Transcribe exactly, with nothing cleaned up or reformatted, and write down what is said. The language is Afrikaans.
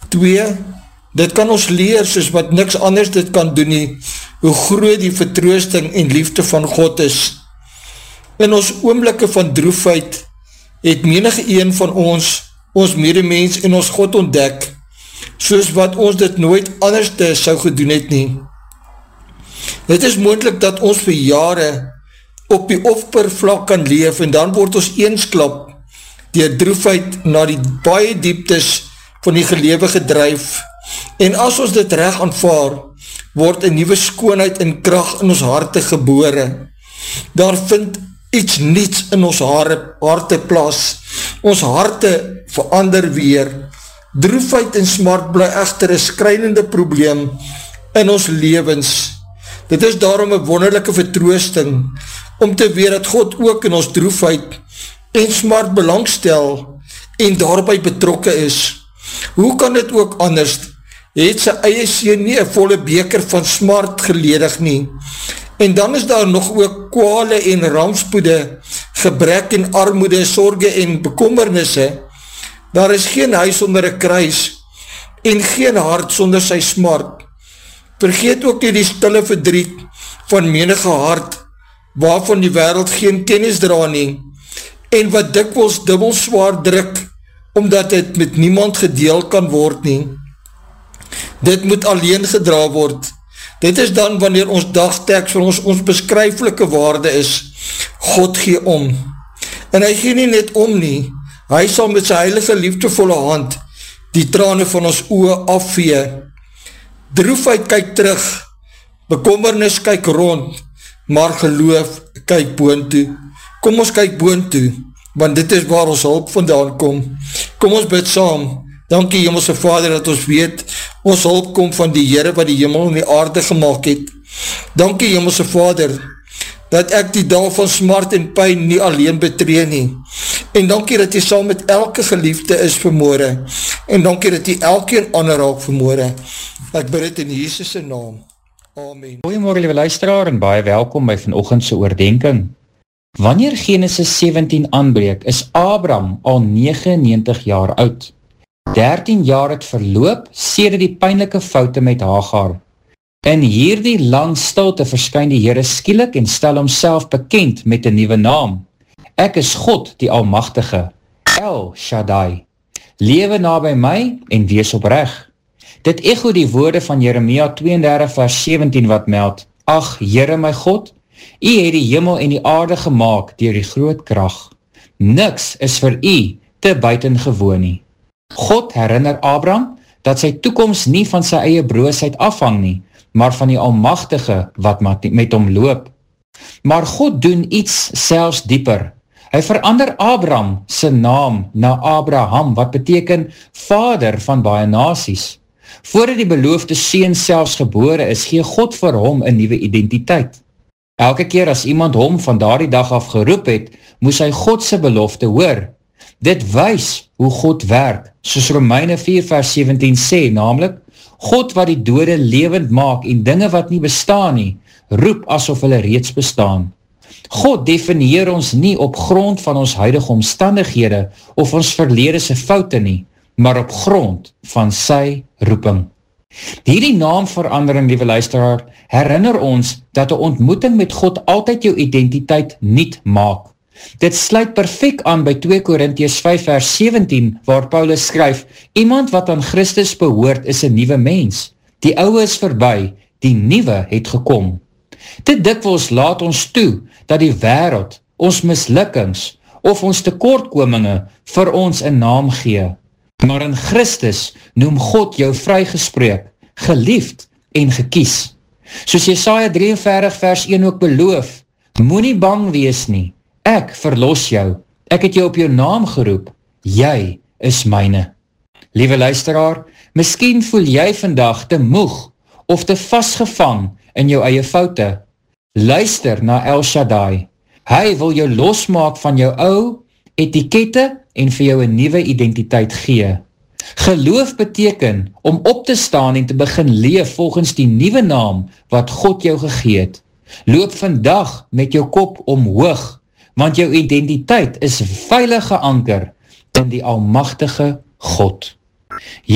Twee, dit kan ons leer soos wat niks anders dit kan doen nie, hoe groot die vertroosting en liefde van God is. In ons oomblikke van droefheid het menige een van ons, ons medemens en ons God ontdek, soos wat ons dit nooit anders te sou gedoen het nie. Dit is moontlik dat ons vir jare op die oppervlak kan leef en dan word ons eensklap deur droefheid na die baie dieptes van die gelewe gedryf. En as ons dit reg aanvaar, word 'n nuwe skoonheid en krag in ons harte gebore. Daar vind iets niets in ons harte plaas. Ons harte verander weer. Droefheid en smart bly egter 'n skrynende probleem in ons lewens. Dit is daarom 'n wonderlike vertroosting om te weet dat God ook in ons droefheid en smart belangstel en daarby betrokke is. Hoe kan dit ook anders? Het sy eie seun nie 'n volle beker van smart geledig nie. En dan is daar nog ook kwale en rampspoede, gebrek en armoede, sorge en bekommernisse. Daar is geen huis sonder 'n kruis en geen hart sonder sy smart. Vergeet ook nie die stille verdriet van menige hart, waarvan die wêreld geen kennis dra nie, en wat dikwels dubbel swaar druk, omdat dit met niemand gedeel kan word nie. Dit moet alleen gedra word. Dit is dan wanneer ons dagteks van ons onbeskryflike waarde is. God gee om. En hy gee nie net om nie, hy sal met sy heilige liefdevolle hand die trane van ons oë afvee. Droefheid kyk terug, bekommernis kyk rond, maar geloof kyk boontoe. Kom ons kyk boontoe, want dit is waar ons hulp vandaan kom. Kom ons bid saam. Dankie Hemelse Vader dat ons weet, ons hulp kom van die Here wat die hemel en die aarde gemaak het. Dankie Hemelse Vader, dat ek die dal van smart en pyn nie alleen betree nie. En dankie dat jy saam met elke geliefde is vanmôre. En dankie dat jy elkeen ander raak vanmôre. Ek bid dit in Jesus se naam. Amen. Goeiemôre liewe luisteraar en baie welkom by vanoggend se oordeenking. Wanneer Genesis sewentien aanbreek, is Abraham al negenennegentig jaar oud. dertien jaar het verloop sedert die pynlike foute met Hagar. In hierdie lang stilte verskyn die Here skielik en stel homself bekend met 'n nuwe naam. Ek is God, die Almagtige, El Shaddai. Lewe naby my en wees opreg. Dit echo die woorde van Jeremia twee en dertig vers sewentien wat meld: Ag, Here my God, U het die hemel en die aarde gemaak deur die groot krag. Niks is vir U te buitengewoon nie. God herinner Abraham dat sy toekoms nie van sy eie broosheid afhang nie, maar van die Almagtige wat met hom loop. Maar God doen iets selfs dieper. Hy verander Abraham se naam na Abraham, wat beteken vader van baie nasies. Voordat die beloofde seun selfs gebore is, gee God vir hom 'n nuwe identiteit. Elke keer as iemand hom van daardie dag af geroep het, moes hy God se belofte hoor. Dit wys hoe God werk, soos Romeine vier vers sewentien sê, naamlik, God wat die dode lewend maak en dinge wat nie bestaan nie, roep asof hulle reeds bestaan. God definieer ons nie op grond van ons huidige omstandighede of ons verlede se foute nie, maar op grond van sy roeping. Hierdie naamverandering, liewe luisteraar, herinner ons dat 'n ontmoeting met God altyd jou identiteit nuut maak. Dit sluit perfek aan by twee Korintiërs vyf vers sewentien, waar Paulus skryf, iemand wat aan Christus behoort is 'n nuwe mens. Die ou is verby, die nuwe het gekom. Dit dikwels laat ons toe dat die wêreld, ons mislukkings of ons tekortkominge vir ons 'n naam gee. Maar in Christus noem God jou vrygespreek, geliefd en gekies. Soos Jesaja drie en veertig vers een ook beloof, moenie bang wees nie. Ek verlos jou, ek het jou op jou naam geroep, jy is myne. Liewe luisteraar, miskien voel jy vandag te moeg of te vasgevang in jou eie foute. Luister na El Shaddai. Hy wil jou losmaak van jou ou etikette en vir jou 'n nuwe identiteit gee. Geloof beteken om op te staan en te begin leef volgens die nuwe naam wat God jou gegee het. Loop vandag met jou kop omhoog, want jou identiteit is veilig geanker in die Almagtige God.